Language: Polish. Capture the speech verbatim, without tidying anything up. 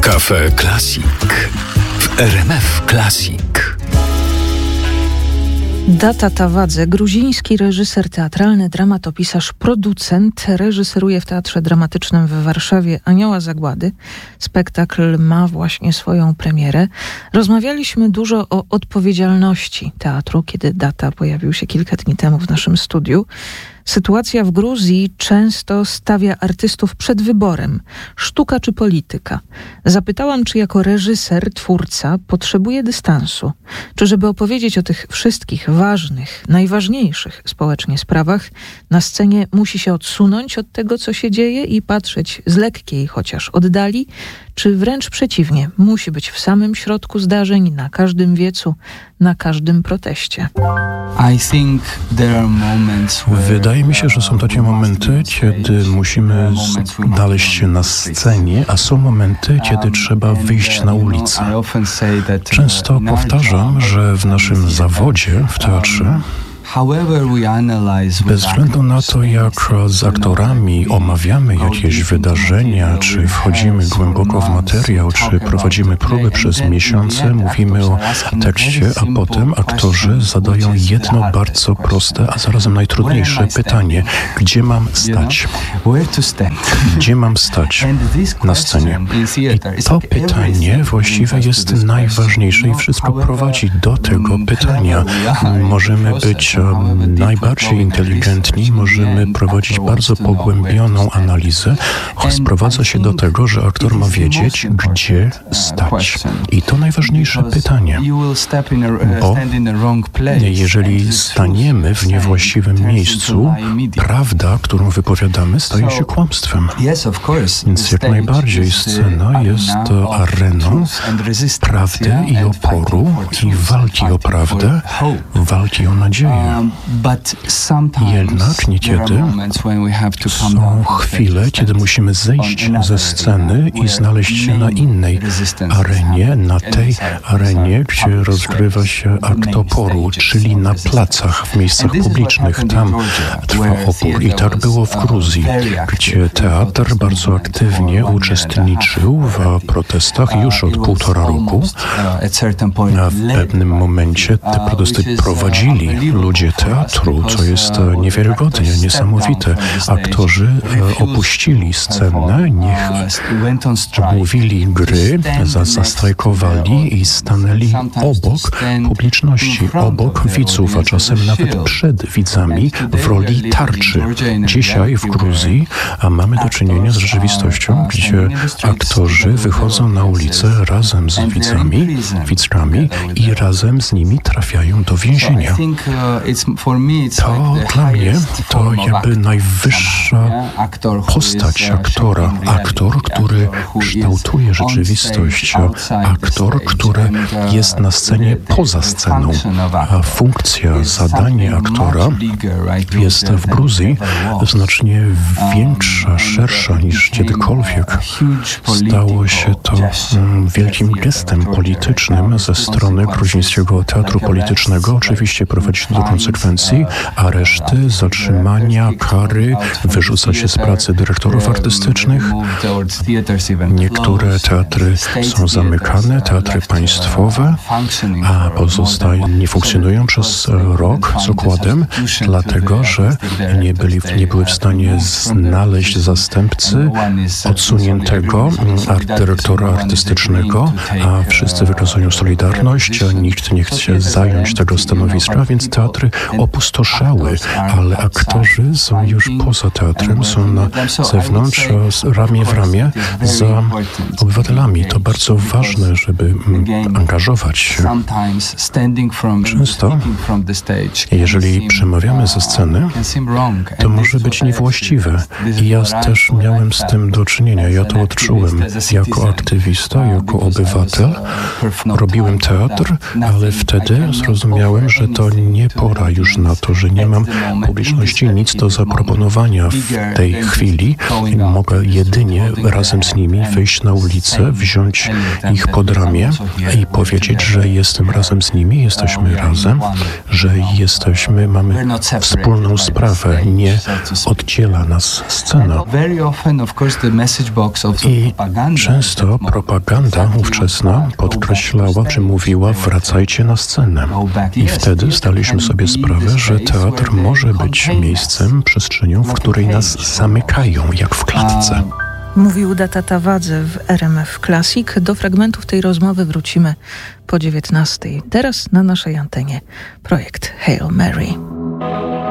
Cafe Classic w R M F Classic. Datta Tawadze, gruziński reżyser teatralny, dramatopisarz, producent, reżyseruje w Teatrze Dramatycznym w Warszawie Anioła Zagłady. Spektakl ma właśnie swoją premierę. Rozmawialiśmy dużo o odpowiedzialności teatru, kiedy Datta pojawił się kilka dni temu w naszym studiu. Sytuacja w Gruzji często stawia artystów przed wyborem: sztuka czy polityka. Zapytałam, czy jako reżyser, twórca potrzebuje dystansu, czy żeby opowiedzieć o tych wszystkich ważnych, najważniejszych społecznie sprawach, na scenie musi się odsunąć od tego, co się dzieje i patrzeć z lekkiej chociaż oddali, czy wręcz przeciwnie, musi być w samym środku zdarzeń, na każdym wiecu, na każdym proteście. Wydaje mi się, że są takie momenty, kiedy musimy znaleźć się na scenie, a są momenty, kiedy trzeba wyjść na ulicę. Często powtarzam, że w naszym zawodzie w teatrze, bez względu na to, jak z aktorami omawiamy jakieś wydarzenia, czy wchodzimy głęboko w materiał, czy prowadzimy próby przez miesiące, mówimy o tekście, a potem aktorzy zadają jedno bardzo proste, a zarazem najtrudniejsze pytanie: gdzie mam stać? Gdzie mam stać na scenie? I to pytanie właściwie jest najważniejsze i wszystko prowadzi do tego pytania. Możemy być najbardziej inteligentni, możemy prowadzić bardzo pogłębioną analizę, choć sprowadza się do tego, że aktor ma wiedzieć, gdzie stać. I to najważniejsze pytanie, bo jeżeli staniemy w niewłaściwym miejscu, prawda, którą wypowiadamy, staje się kłamstwem. Więc jak najbardziej scena jest areną prawdy i oporu i walki o prawdę, walki o nadzieję. Jednak niekiedy są chwile, kiedy musimy zejść ze sceny i znaleźć się na innej arenie, na tej arenie, gdzie rozgrywa się akt oporu, czyli na placach, w miejscach publicznych. Tam trwa opór. I tak było w Gruzji, gdzie teatr bardzo aktywnie uczestniczył w protestach już od półtora roku. A w pewnym momencie te protesty prowadzili ludzie teatru, co jest niewiarygodne, niesamowite. Aktorzy opuścili scenę, niech mówili gry, zastrajkowali i stanęli obok publiczności, obok widzów, a czasem nawet przed widzami w roli tarczy. Dzisiaj w Gruzji a mamy do czynienia z rzeczywistością, gdzie aktorzy wychodzą na ulicę razem z widzami, widzkami i razem z nimi trafiają do więzienia. To dla mnie to jakby najwyższa postać aktora. Aktor, który kształtuje rzeczywistość. Aktor, który jest na scenie poza sceną. A funkcja, zadanie aktora jest w Gruzji znacznie większa, szersza niż kiedykolwiek. Stało się to wielkim gestem politycznym ze strony gruzińskiego teatru politycznego. Oczywiście prowadzi to do konsekwencji, areszty, zatrzymania, kary, wyrzuca się z pracy dyrektorów artystycznych. Niektóre teatry są zamykane, teatry państwowe, a pozostałe nie funkcjonują przez rok z okładem, dlatego że nie, byli, nie były w stanie znaleźć zastępcy odsuniętego dyrektora artystycznego, a wszyscy wykazują solidarność, a nikt nie chce zająć tego stanowiska, więc teatry opustoszały, ale aktorzy są już poza teatrem, są na zewnątrz, ramię w ramię za obywatelami. To bardzo ważne, żeby angażować się. Często, jeżeli przemawiamy ze sceny, to może być niewłaściwe. I ja też miałem z tym do czynienia. Ja to odczułem jako aktywista, jako obywatel. Robiłem teatr, ale wtedy zrozumiałem, że to nie po pora już na to, że nie mam publiczności nic do zaproponowania w tej chwili i mogę jedynie razem z nimi wyjść na ulicę, wziąć ich pod ramię i powiedzieć, że jestem razem z nimi, jesteśmy razem, że jesteśmy, mamy wspólną sprawę, nie oddziela nas scena. I często propaganda ówczesna podkreślała, czy mówiła, wracajcie na scenę. I wtedy zdaliśmy sobie sprawę, że teatr może być miejscem, przestrzenią, w której nas zamykają, jak w klatce. Mówił Data Tawadze w R M F Classic. Do fragmentów tej rozmowy wrócimy po dziewiętnastej. Teraz na naszej antenie projekt Hail Mary.